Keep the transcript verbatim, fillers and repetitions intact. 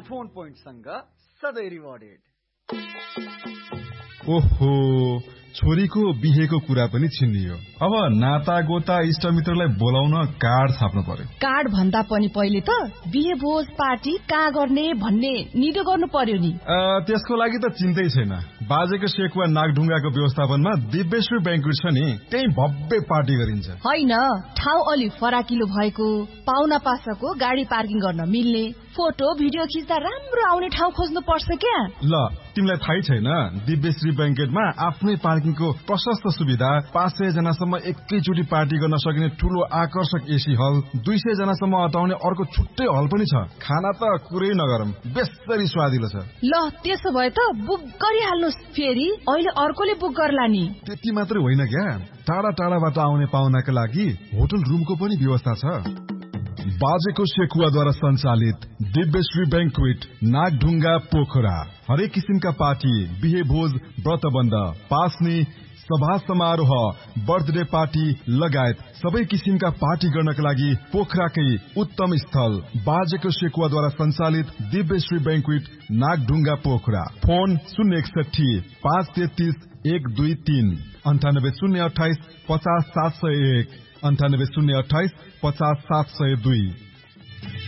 Phone पोइन्टसँग सधैँ rewarded. ओहो, छोरीको बिहेको कुरा पनि छिन्नियो। अब नाता गोता इष्टमित्रलाई बोलाउन कार्ड छाप्नु पर्यो। कार्ड भन्दा पनि पहिले त बिहे भोज पार्टी कहाँ गर्ने भन्ने निदो गर्नु पर्यो नि। त्यसको लागि त चिन्तै छैन। बाजेको सेकुवा नागढुङ्गाको व्यवस्थापनमा दिव्यश्री ब्याङ्क्वेट छ नि, त्यही भव्य पार्टी गरिन्छ। होइन, ठाउँ अलि फराकिलो भएको, पाहुना पासाको गाडी पार्किङ गर्न मिल्ने, फोटो भिडियो खिच्दा राम्रो आउने ठाउँ खोज्नु पर्छ क्या। ल, तिमीलाई थाहै छैन, दिव्यश्री ब्याङ्केटमा आफ्नै पार्किङको प्रशस्त सुविधा, पाँच सय जनासम्म एकैचोटि पार्टी गर्न सकिने ठूलो आकर्षक एसी हल, दुई सय जनासम्म अटाउने अर्को छुट्टै हल पनि छ। खाना त कुरै नगरौँ, बेसरी स्वादिलो छ। ल, त्यसो भए त बुक गरिहाल्नुहोस्, फेरि अहिले अर्कोले बुक गर्ला नि। त्यति मात्रै होइन क्या, टाढा टाढाबाट आउने पाहुनाका लागि होटल रुमको पनि व्यवस्था छ। बाजेको सेकुवाद्वारा सञ्चालित दिव्यश्री ब्याङ्क्वेट नागढुङ्गा पोखरा हरेक किसिमका पार्टी, बिहे भोज, व्रतबन्ध, पास्नी, सभा समारोह, बर्थडे पार्टी लगायत सबै किसिमका पार्टी गर्नका लागि पोखराकै उत्तम स्थल बाजेको सेकुवाद्वारा सञ्चालित दिव्यश्री ब्याङ्क्वेट नागढुङ्गा पोखरा। फोन शून्य एकसठी पाँच तेत्तीस एक दुई तीन, अन्ठानब्बे शून्य अठाइस पचास सात सय एक, अन्ठानब्बे शून्य अठाइस पचास सात सय दुई।